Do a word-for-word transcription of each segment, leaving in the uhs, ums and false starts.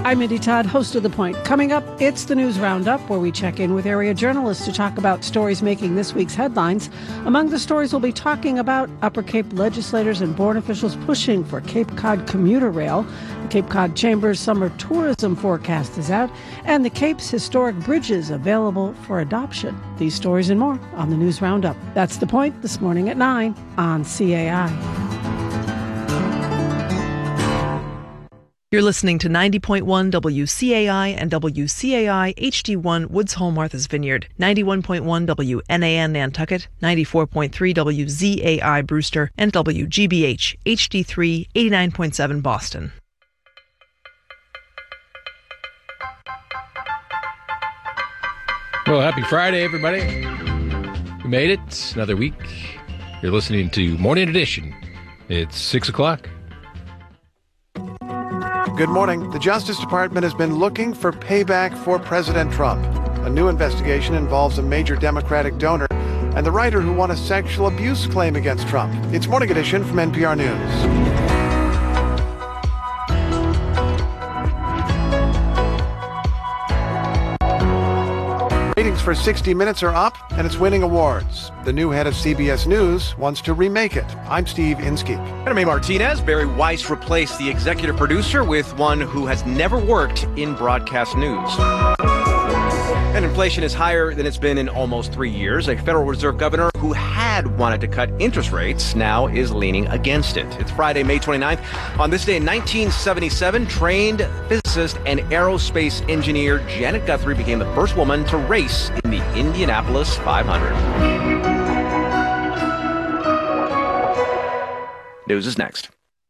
I'm Mindy Todd, host of The Point. Coming up, it's the News Roundup, where we check in with area journalists to talk about stories making this week's headlines. Among the stories we'll be talking about, Upper Cape legislators and board officials pushing for Cape Cod commuter rail. The Cape Cod Chamber's summer tourism forecast is out, and the Cape's historic bridges available for adoption. These stories and more on the News Roundup. That's The Point this morning at nine on C A I. You're listening to ninety point one W C A I and W C A I H D one Woods Hole Martha's Vineyard, ninety-one point one W N A N Nantucket, ninety-four point three W Z A I Brewster, and W G B H H D three eighty-nine point seven Boston. Well, happy Friday, everybody. We made it. Another week. You're listening to Morning Edition. It's six o'clock. Good morning. The Justice Department has been looking for payback for President Trump. A new investigation involves a major Democratic donor and the writer who won a sexual abuse claim against Trump. It's Morning Edition from N P R News. Ratings for sixty minutes are up, and it's winning awards. The new head of C B S News wants to remake it. I'm Steve Inskeep. And I'm A. Martinez. Barry Weiss replaced the executive producer with one who has never worked in broadcast news. And inflation is higher than it's been in almost three years. A Federal Reserve governor who had wanted to cut interest rates now is leaning against it. It's Friday, May twenty-ninth. On this day in nineteen seventy-seven, trained physicist and aerospace engineer Janet Guthrie became the first woman to race in the Indianapolis five hundred. News is next.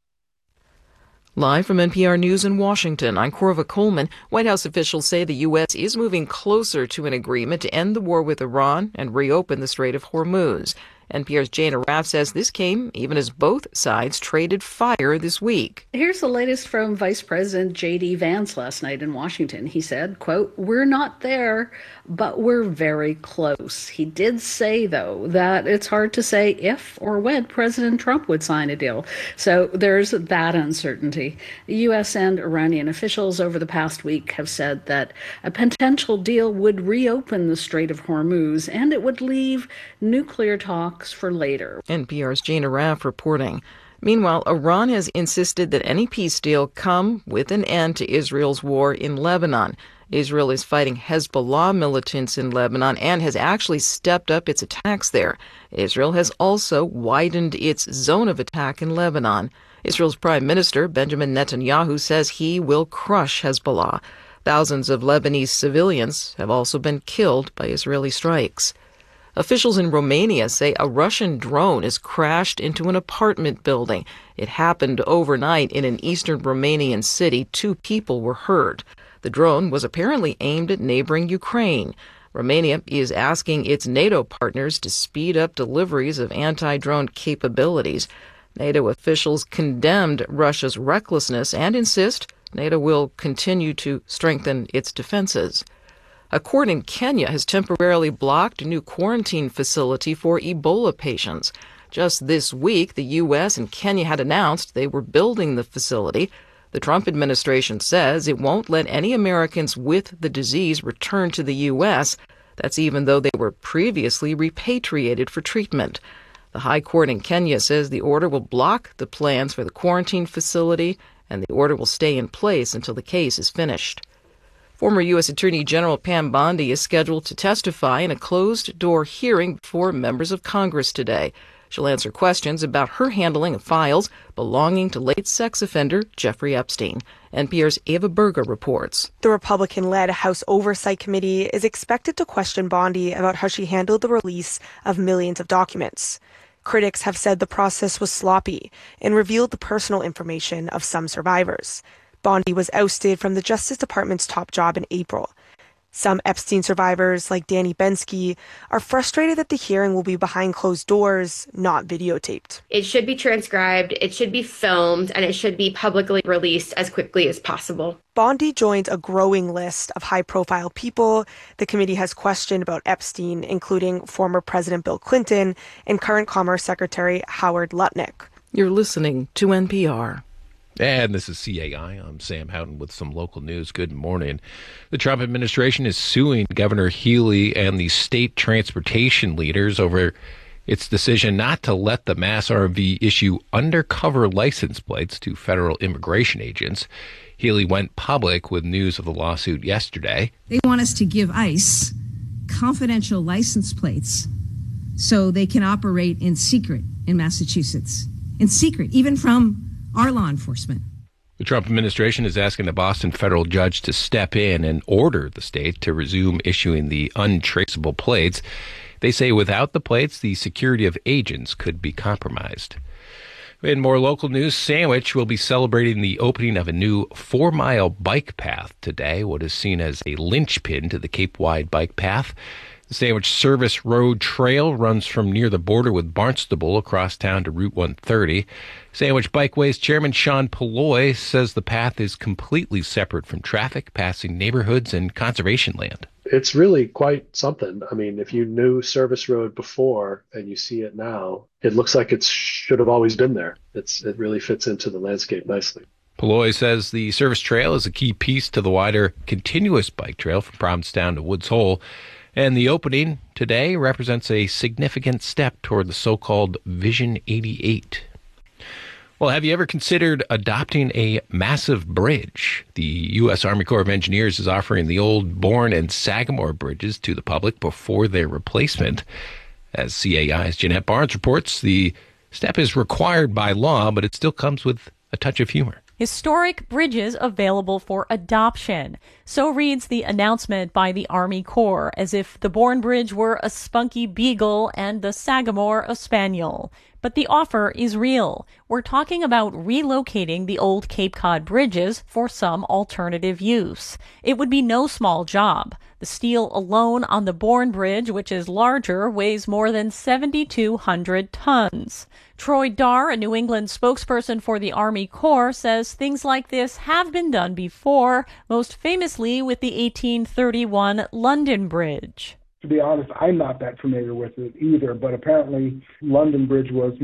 Live from N P R News in Washington, I'm Corva Coleman. White House officials say the U S is moving closer to an agreement to end the war with Iran and reopen the Strait of Hormuz. N P R's Jane Arraf says this came even as both sides traded fire this week. Here's the latest from Vice President J D Vance last night in Washington. He said, quote, "We're not there, but we're very close." He did say, though, that it's hard to say if or when President Trump would sign a deal. So there's that uncertainty. The U S and Iranian officials over the past week have said that a potential deal would reopen the Strait of Hormuz and it would leave nuclear talks for later. N P R's Jane Arraf reporting. Meanwhile, Iran has insisted that any peace deal come with an end to Israel's war in Lebanon. Israel is fighting Hezbollah militants in Lebanon and has actually stepped up its attacks there. Israel has also widened its zone of attack in Lebanon. Israel's Prime Minister Benjamin Netanyahu says he will crush Hezbollah. Thousands of Lebanese civilians have also been killed by Israeli strikes. Officials in Romania say a Russian drone has crashed into an apartment building. It happened overnight in an eastern Romanian city. Two people were hurt. The drone was apparently aimed at neighboring Ukraine. Romania is asking its NATO partners to speed up deliveries of anti-drone capabilities. NATO officials condemned Russia's recklessness and insist NATO will continue to strengthen its defenses. A court in Kenya has temporarily blocked a new quarantine facility for Ebola patients. Just this week, the U S and Kenya had announced they were building the facility. The Trump administration says it won't let any Americans with the disease return to the U S. That's even though they were previously repatriated for treatment. The High Court in Kenya says the order will block the plans for the quarantine facility, and the order will stay in place until the case is finished. Former U S Attorney General Pam Bondi is scheduled to testify in a closed-door hearing before members of Congress today. She'll answer questions about her handling of files belonging to late sex offender Jeffrey Epstein. N P R's Ava Berger reports. The Republican-led House Oversight Committee is expected to question Bondi about how she handled the release of millions of documents. Critics have said the process was sloppy and revealed the personal information of some survivors. Bondi was ousted from the Justice Department's top job in April. Some Epstein survivors, like Danny Bensky, are frustrated that the hearing will be behind closed doors, not videotaped. It should be transcribed, it should be filmed, and it should be publicly released as quickly as possible. Bondi joins a growing list of high-profile people the committee has questioned about Epstein, including former President Bill Clinton and current Commerce Secretary Howard Lutnick. You're listening to N P R. And this is C A I. I'm Sam Houghton with some local news. Good morning. The Trump administration is suing Governor Healy and the state transportation leaders over its decision not to let the Mass R M V issue undercover license plates to federal immigration agents. Healy went public with news of the lawsuit yesterday. They want us to give ICE confidential license plates so they can operate in secret in Massachusetts. In secret, even from our law enforcement. The Trump administration is asking the Boston federal judge to step in and order the state to resume issuing the untraceable plates. They say without the plates, the security of agents could be compromised. In more local news, Sandwich will be celebrating the opening of a new four-mile bike path today, what is seen as a linchpin to the Cape Wide bike path. The Sandwich Service Road Trail runs from near the border with Barnstable across town to Route one thirty. Sandwich Bikeways Chairman Sean Polloy says the path is completely separate from traffic, passing neighborhoods and conservation land. It's really quite something. I mean, if you knew Service Road before and you see it now, it looks like it should have always been there. It's, it really fits into the landscape nicely. Polloy says the service trail is a key piece to the wider continuous bike trail from Provincetown to Woods Hole. And the opening today represents a significant step toward the so-called Vision eighty-eight. Well, have you ever considered adopting a massive bridge? The U S Army Corps of Engineers is offering the old Bourne and Sagamore bridges to the public before their replacement. As C A I's Jeanette Barnes reports, the step is required by law, but it still comes with a touch of humor. Historic bridges available for adoption. So reads the announcement by the Army Corps, as if the Bourne Bridge were a spunky beagle and the Sagamore a spaniel. But the offer is real. We're talking about relocating the old Cape Cod bridges for some alternative use. It would be no small job. The steel alone on the Bourne Bridge, which is larger, weighs more than seven thousand two hundred tons. Troy Darr, a New England spokesperson for the Army Corps, says things like this have been done before, most famously with the eighteen thirty-one London Bridge. To be honest, I'm not that familiar with it either, but apparently London Bridge was